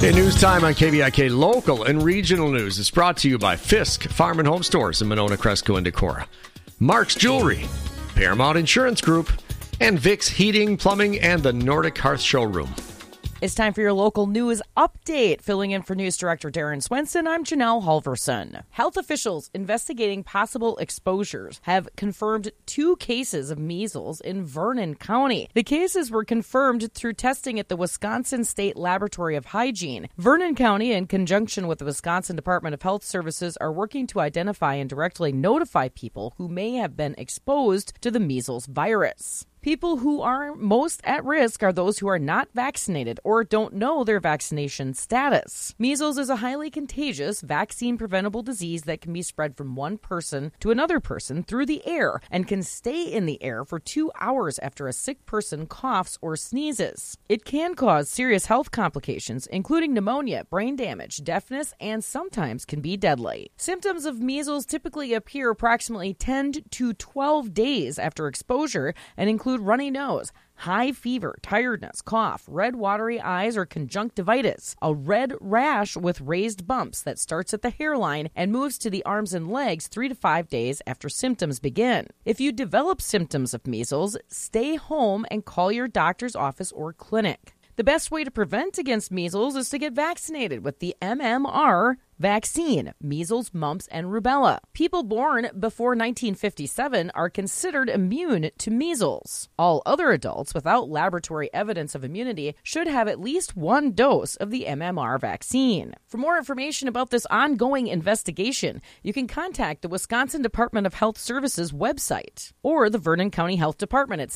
Hey, news time on KVIK. Local and regional news is brought to you by Fisk Farm and Home Stores in Monona, Cresco, and Decorah, Mark's Jewelry, Paramount Insurance Group, and Vic's Heating, Plumbing, and the Nordic Hearth Showroom. It's time for your local news update. Filling in for News Director Darren Swenson, I'm Janelle Halverson. Health officials investigating possible exposures have confirmed 2 cases of measles in Vernon County. The cases were confirmed through testing at the Wisconsin State Laboratory of Hygiene. Vernon County, in conjunction with the Wisconsin Department of Health Services, are working to identify and directly notify people who may have been exposed to the measles virus. People who are most at risk are those who are not vaccinated or don't know their vaccination status. Measles is a highly contagious, vaccine-preventable disease that can be spread from one person to another person through the air and can stay in the air for 2 hours after a sick person coughs or sneezes. It can cause serious health complications, including pneumonia, brain damage, deafness, and sometimes can be deadly. Symptoms of measles typically appear approximately 10 to 12 days after exposure and include runny nose, high fever, tiredness, cough, red watery eyes or conjunctivitis, a red rash with raised bumps that starts at the hairline and moves to the arms and legs 3 to 5 days after symptoms begin. If you develop symptoms of measles, stay home and call your doctor's office or clinic. The best way to prevent against measles is to get vaccinated with the MMR vaccine, measles, mumps, and rubella. People born before 1957 are considered immune to measles. All other adults without laboratory evidence of immunity should have at least 1 dose of the MMR vaccine. For more information about this ongoing investigation, you can contact the Wisconsin Department of Health Services website or the Vernon County Health Department at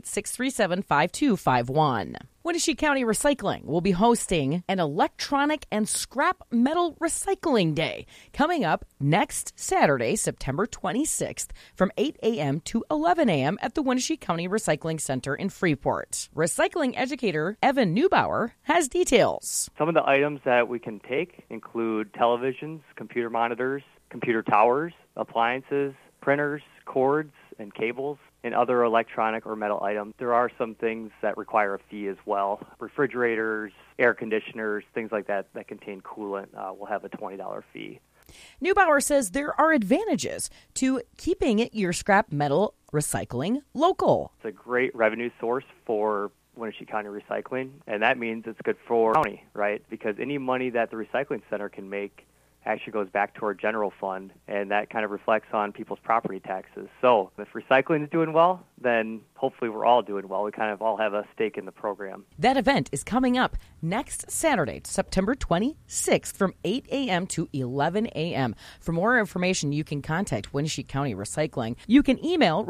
608-637-5251. Winnebago County Recycling will be hosting an electronic and scrap metal recycling day coming up next Saturday, September 26th from 8 a.m. to 11 a.m. at the Winnebago County Recycling Center in Freeport. Recycling educator Evan Neubauer has details. Some of the items that we can take include televisions, computer monitors, computer towers, appliances, printers, cords, and cables, and other electronic or metal items. There are some things that require a fee as well. Refrigerators, air conditioners, things like that that contain coolant will have a $20 fee. Neubauer says there are advantages to keeping your scrap metal recycling local. It's a great revenue source for Winnebago County Recycling, and that means it's good for the county, right? Because any money that the recycling center can make actually goes back to our general fund, and that kind of reflects on people's property taxes. So if recycling is doing well, then hopefully we're all doing well. We kind of all have a stake in the program. That event is coming up next Saturday, September 26th from 8 a.m. to 11 a.m. For more information, you can contact Winnebago County Recycling. You can email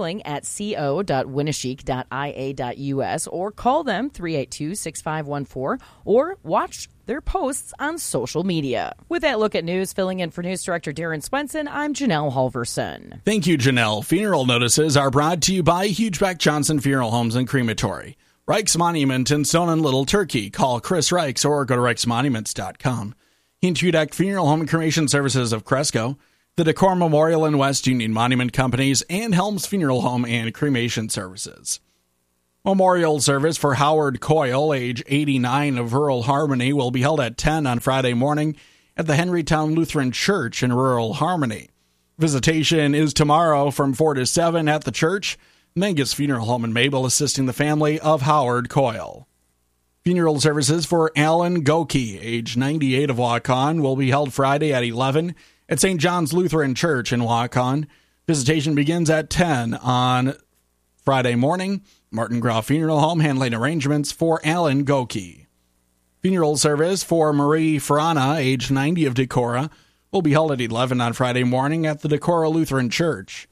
recycling@co.winneshiek.ia.us or call them 382-6514 or watch their posts on social media. With that look at news, filling in for News Director Darren Swenson, I'm Janelle Halverson. Thank you, Janelle. Funeral notices are brought to you by Hugebeck Johnson Funeral Homes and Crematory. Reichs Monument in Stone and Little Turkey. Call Chris Reichs or go to reichsmonuments.com. Hugebeck Funeral Home and Cremation Services of Cresco, the Decorah Memorial and West Union Monument Companies, and Helms Funeral Home and Cremation Services. Memorial service for Howard Coyle, age 89, of rural Harmony, will be held at 10 on Friday morning at the Henrytown Lutheran Church in rural Harmony. Visitation is tomorrow from 4 to 7 at the church. Mangus Funeral Home in Mabel assisting the family of Howard Coyle. Funeral services for Alan Goki, age 98, of Waukon, will be held Friday at 11 at St. John's Lutheran Church in Waukon. Visitation begins at 10 on Friday morning. Martin Grau Funeral Home handling arrangements for Alan Goki. Funeral service for Marie Frana, age 90, of Decorah, will be held at 11 on Friday morning at the Decorah Lutheran Church.